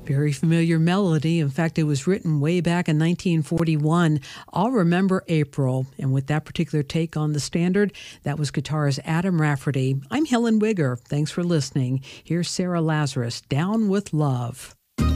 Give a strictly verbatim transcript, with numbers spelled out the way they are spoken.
Very familiar melody. In fact, it was written way back in nineteen forty-one. I'll Remember April. And with that particular take on the standard, that was guitarist Adam Rafferty. I'm Helen Wigger. Thanks for listening. Here's Sarah Lazarus, Down with Love.